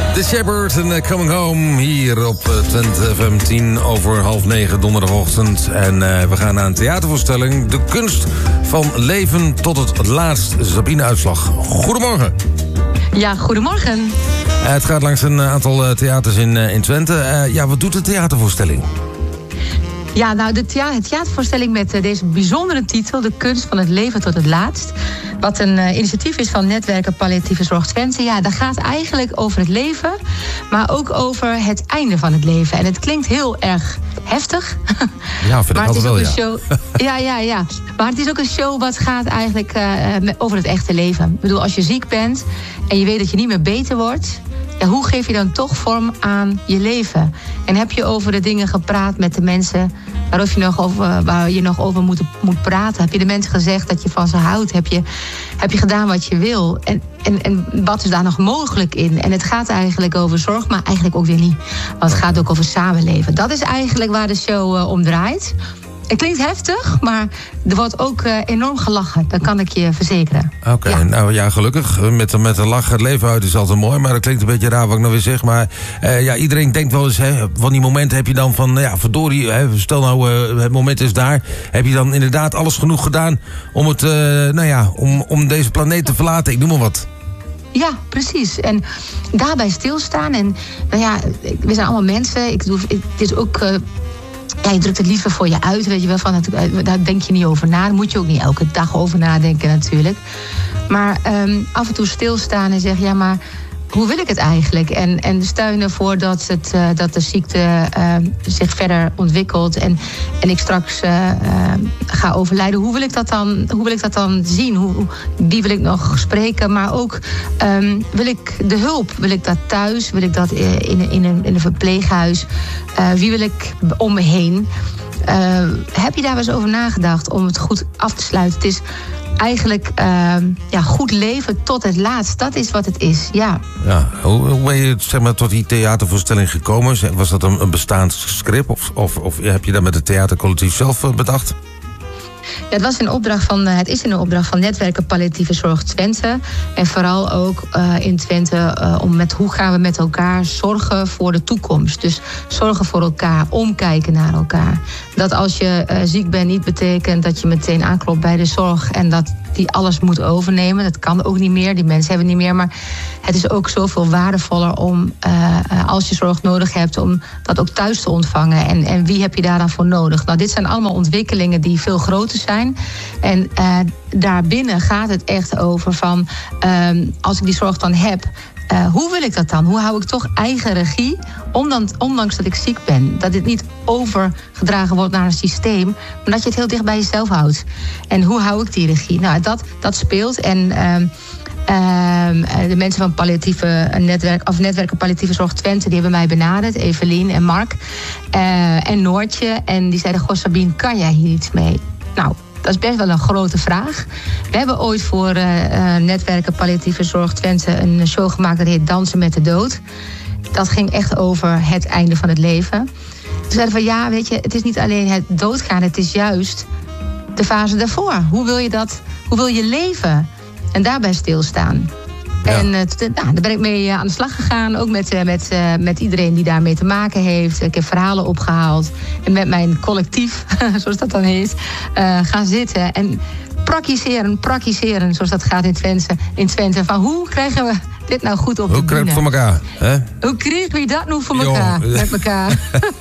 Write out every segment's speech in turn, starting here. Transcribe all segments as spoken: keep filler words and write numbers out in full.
The Shepherd en uh, Coming Home hier op uh, Twente F M, tien over half negen donderdagochtend. En uh, we gaan naar een theatervoorstelling. De kunst van leven tot het laatst. Sabine Uitslag, goedemorgen. Ja, goedemorgen. Uh, het gaat langs een aantal uh, theaters in, uh, in Twente. Uh, ja, wat doet de theatervoorstelling? Ja, nou, de thea- theatervoorstelling met uh, deze bijzondere titel... De kunst van het leven tot het laatst. Wat een uh, initiatief is van Netwerken Palliatieve Zorg Twente. Ja, dat gaat eigenlijk over het leven, maar ook over het einde van het leven. En het klinkt heel erg heftig. Ja, vind ik maar het is wel, ook ja. een show. Ja, ja, ja. Maar het is ook een show wat gaat eigenlijk uh, over het echte leven. Ik bedoel, als je ziek bent en je weet dat je niet meer beter wordt... Ja, hoe geef je dan toch vorm aan je leven? En heb je over de dingen gepraat met de mensen waar je nog over, waar je nog over moet, moet praten? Heb je de mensen gezegd dat je van ze houdt? Heb je, heb je gedaan wat je wil? En, en, en wat is daar nog mogelijk in? En het gaat eigenlijk over zorg, maar eigenlijk ook weer niet. Want het gaat ook over samenleven. Dat is eigenlijk waar de show uh, om draait. Het klinkt heftig, maar er wordt ook uh, enorm gelachen. Dat kan ik je verzekeren. Oké, okay, ja. nou ja, gelukkig. Met, met een lach het leven uit is altijd mooi. Maar dat klinkt een beetje raar wat ik nou weer zeg. Maar uh, ja, iedereen denkt wel eens, hè, van die momenten heb je dan van... ja, verdorie, hè, stel nou, uh, het moment is daar. Heb je dan inderdaad alles genoeg gedaan om, het, uh, nou ja, om, om deze planeet te verlaten? Ik noem maar wat. Ja, precies. En daarbij stilstaan. En nou ja, we zijn allemaal mensen. Ik bedoel, het is ook... Uh, Ja, je drukt het liever voor je uit, weet je wel. Van, daar denk je niet over na. Daar moet je ook niet elke dag over nadenken natuurlijk. Maar um, af en toe stilstaan en zeggen... ja, maar hoe wil ik het eigenlijk? En, en steun ervoor dat, het, uh, dat de ziekte uh, zich verder ontwikkelt... en, en ik straks uh, uh, ga overlijden. Hoe wil ik dat dan, hoe wil ik dat dan zien? Hoe, wie wil ik nog spreken? Maar ook um, wil ik de hulp? Wil ik dat thuis? Wil ik dat in, in, een, in een verpleeghuis? Uh, wie wil ik om me heen? Uh, heb je daar wel eens over nagedacht om het goed af te sluiten? Het is eigenlijk uh, ja, goed leven tot het laatst. Dat is wat het is, ja. Ja, hoe, hoe ben je zeg maar, tot die theatervoorstelling gekomen? Was dat een, een bestaand script? Of, of, of heb je dat met het theatercollectief zelf uh, bedacht? Ja, het, was in opdracht van, het is in de opdracht van Netwerken Palliatieve Zorg Twente. En vooral ook uh, in Twente uh, om met hoe gaan we met elkaar zorgen voor de toekomst. Dus zorgen voor elkaar, omkijken naar elkaar. Dat als je uh, ziek bent niet betekent dat je meteen aanklopt bij de zorg... en dat die alles moet overnemen. Dat kan ook niet meer, die mensen hebben het niet meer. Maar het is ook zoveel waardevoller om, uh, als je zorg nodig hebt... om dat ook thuis te ontvangen. En, en wie heb je daar dan voor nodig? Nou, dit zijn allemaal ontwikkelingen die veel groter zijn. En uh, daarbinnen gaat het echt over van... Uh, als ik die zorg dan heb... Uh, hoe wil ik dat dan? Hoe hou ik toch eigen regie, ondanks, ondanks dat ik ziek ben? Dat het niet overgedragen wordt naar een systeem... maar dat je het heel dicht bij jezelf houdt. En hoe hou ik die regie? Nou, dat, dat speelt. En uh, uh, de mensen van palliatieve netwerk, of Netwerken Palliatieve Zorg Twente... die hebben mij benaderd, Evelien en Mark uh, en Noortje. En die zeiden, goh Sabine, kan jij hier iets mee? Nou... Dat is best wel een grote vraag. We hebben ooit voor uh, uh, Netwerken Palliatieve Zorg Twente... een show gemaakt dat heet Dansen met de Dood. Dat ging echt over het einde van het leven. Toen zeiden van ja, weet je, het is niet alleen het doodgaan... het is juist de fase daarvoor. Hoe wil je dat? Hoe wil je leven? En daarbij stilstaan. Ja. En uh, nou, daar ben ik mee aan de slag gegaan. Ook met, uh, met, uh, met iedereen die daarmee te maken heeft. Ik heb verhalen opgehaald. En met mijn collectief, zoals dat dan heet, uh, gaan zitten. En praktiseren, praktiseren, zoals dat gaat in Twente. In Twente van hoe krijgen we dit nou goed op hoe de bühne? Hoe krijg je het voor elkaar? Hè? Hoe krijgen we dat nou voor elkaar? Jo. Met elkaar.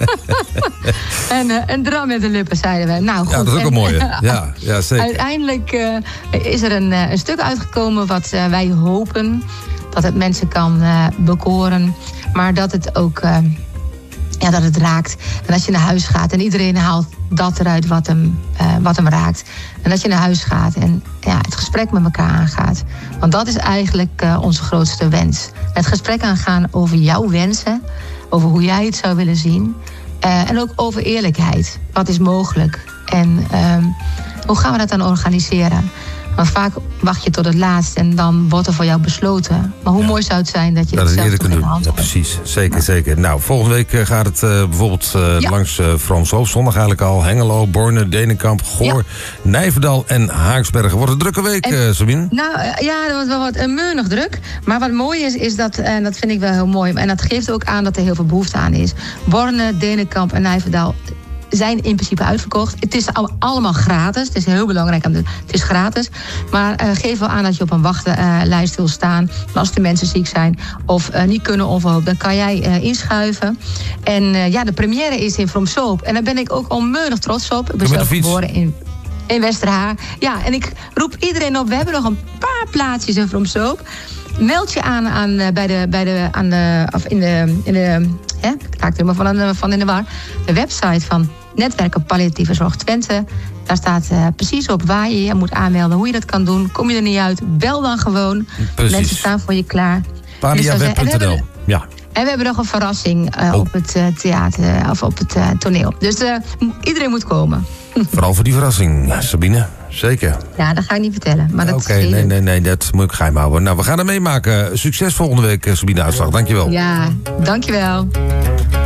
en uh, een dram met de lippen, zeiden we. Nou, goed. Ja, dat is ook een mooie. Ja, ja, zeker. Uiteindelijk uh, is er een, uh, een stuk uitgekomen wat uh, wij hopen dat het mensen kan uh, bekoren. Maar dat het ook uh, ja, dat het raakt. En als je naar huis gaat en iedereen haalt dat eruit wat hem, uh, wat hem raakt. En dat je naar huis gaat en ja, het gesprek met elkaar aangaat. Want dat is eigenlijk uh, onze grootste wens. Het gesprek aangaan over jouw wensen. Over hoe jij het zou willen zien. Uh, en ook over eerlijkheid. Wat is mogelijk? En uh, hoe gaan we dat dan organiseren? Want vaak wacht je tot het laatst en dan wordt er voor jou besloten. Maar hoe ja. mooi zou het zijn dat je dat het zelf eerder kunt doen. Ja, precies. Zeker, ja. zeker. Nou, volgende week gaat het uh, bijvoorbeeld uh, ja. langs uh, Frans Hoofd. Zondag eigenlijk al. Hengelo, Borne, Denenkamp, Goor, ja. Nijverdal en Haaksbergen. Wordt een drukke week, en, uh, Sabine? Nou uh, ja, dat wordt wel wat een meunig druk. Maar wat mooi is, is dat, en dat vind ik wel heel mooi. En dat geeft ook aan dat er heel veel behoefte aan is. Borne, Denenkamp en Nijverdal zijn in principe uitverkocht. Het is allemaal gratis. Het is heel belangrijk. Het is gratis. Maar uh, geef wel aan dat je op een wachtlijst wil staan. Maar als de mensen ziek zijn of uh, niet kunnen onverhoopt, dan kan jij uh, inschuiven. En uh, ja, de première is in From Soap. En daar ben ik ook onmeunig trots op. Ik ben zelf geboren in, in Westerhaar. Ja, en ik roep iedereen op. We hebben nog een paar plaatsjes in From Soap. Meld je aan, aan bij de, bij de, aan de, of in de, in de, hè, ik raak er maar van, van in de war, de website van Netwerken Palliatieve Zorg Twente. Daar staat uh, precies op waar je je moet aanmelden, hoe je dat kan doen. Kom je er niet uit, bel dan gewoon. Precies. Mensen staan voor je klaar. Paliaweb punt n l, ja. En we hebben nog een verrassing uh, oh. op het uh, theater, of op het uh, toneel. Dus uh, iedereen moet komen. Vooral voor die verrassing, Sabine. Zeker. Ja, dat ga ik niet vertellen. Oké, okay, nee, nee, nee, dat moet ik geheim houden. Nou, we gaan er meemaken. Succes volgende week, Sabine Uitslag. Dankjewel. Ja, dankjewel.